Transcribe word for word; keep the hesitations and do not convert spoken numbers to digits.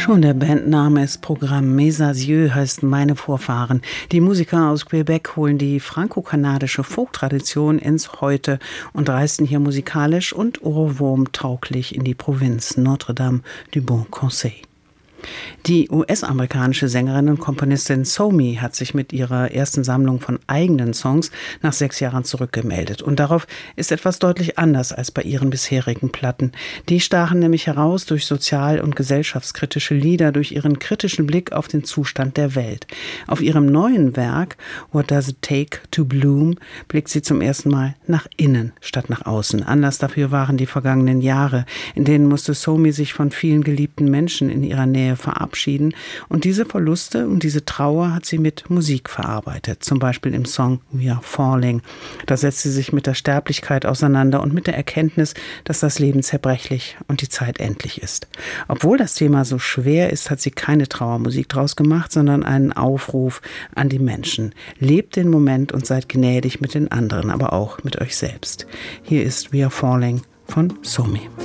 Schon der Bandname ist Programm. Mes Aïeux heißt meine Vorfahren. Die Musiker aus Quebec holen die franco-kanadische Folk-Tradition ins Heute und reisten hier musikalisch und ohrwurmtauglich in die Provinz Notre-Dame du Bon Conseil. Die U S-amerikanische Sängerin und Komponistin Somi hat sich mit ihrer ersten Sammlung von eigenen Songs nach sechs Jahren zurückgemeldet. Und darauf ist etwas deutlich anders als bei ihren bisherigen Platten. Die stachen nämlich heraus durch sozial- und gesellschaftskritische Lieder, durch ihren kritischen Blick auf den Zustand der Welt. Auf ihrem neuen Werk What Does It Take to Bloom blickt sie zum ersten Mal nach innen statt nach außen. Anlass dafür waren die vergangenen Jahre, in denen musste Somi sich von vielen geliebten Menschen in ihrer Nähe verabschieden. Und diese Verluste und diese Trauer hat sie mit Musik verarbeitet. Zum Beispiel im Song We Are Falling. Da setzt sie sich mit der Sterblichkeit auseinander und mit der Erkenntnis, dass das Leben zerbrechlich und die Zeit endlich ist. Obwohl das Thema so schwer ist, hat sie keine Trauermusik draus gemacht, sondern einen Aufruf an die Menschen. Lebt den Moment und seid gnädig mit den anderen, aber auch mit euch selbst. Hier ist We Are Falling von Somi.